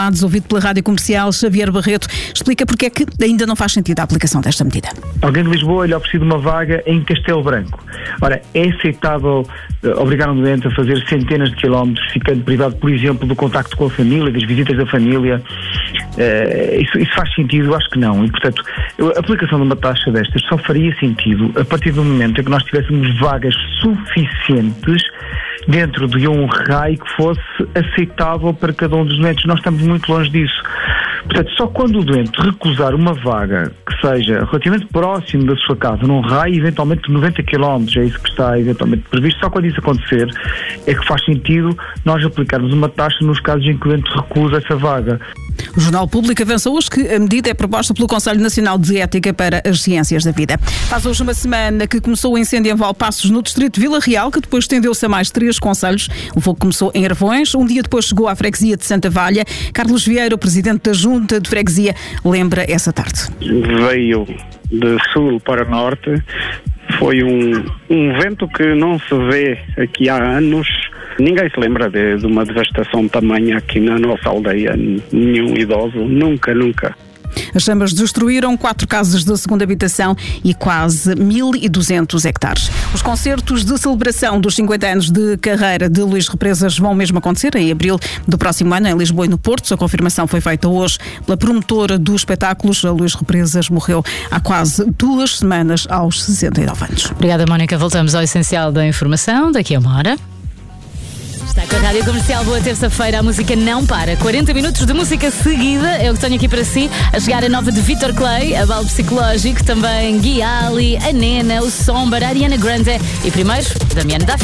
Alcobados, ouvido pela Rádio Comercial. Xavier Barreto explica porque é que ainda não faz sentido a aplicação desta medida. Alguém de Lisboa lhe oferecido uma vaga em Castelo Branco. Ora, é aceitável obrigar um doente a fazer centenas de quilómetros, ficando privado, por exemplo, do contacto com a família, das visitas da família? Isso faz sentido? Eu acho que não. E, portanto, a aplicação de uma taxa destas só faria sentido a partir do momento em que nós tivéssemos vagas suficientes dentro de um raio que fosse aceitável para cada um dos doentes. Nós estamos muito longe disso. Portanto, só quando o doente recusar uma vaga que seja relativamente próximo da sua casa, num raio eventualmente de 90 km, é isso que está eventualmente previsto, só quando isso acontecer é que faz sentido nós aplicarmos uma taxa nos casos em que o doente recusa essa vaga. O Jornal Público avança hoje que a medida é proposta pelo Conselho Nacional de Ética para as Ciências da Vida. Faz hoje uma semana que começou o incêndio em Valpaços, no distrito de Vila Real, que depois estendeu-se a mais 3 concelhos. O fogo começou em Arvões, um dia depois chegou à freguesia de Santa Valha. Carlos Vieira, o presidente da Junta de Freguesia, lembra essa tarde. Veio de sul para norte. Foi um vento que não se vê aqui há anos. Ninguém se lembra de uma devastação tamanha aqui na nossa aldeia. Nenhum idoso, nunca. As chamas destruíram 4 casas da segunda habitação e quase 1.200 hectares. Os concertos de celebração dos 50 anos de carreira de Luís Represas vão mesmo acontecer em abril do próximo ano em Lisboa e no Porto. A confirmação foi feita hoje pela promotora dos espetáculos. A Luís Represas morreu há quase 2 semanas, aos 69 anos. Obrigada, Mónica. Voltamos ao essencial da informação daqui a uma hora. Está com a Rádio Comercial, boa terça-feira, a música não para. 40 minutos de música seguida, é o que tenho aqui para si. A chegar a nova de Vitor Clay, a Balbo Psicológico, também Gui Ali, a Nena, o Sombar, a Ariana Grande e primeiro, Damiano Daffy.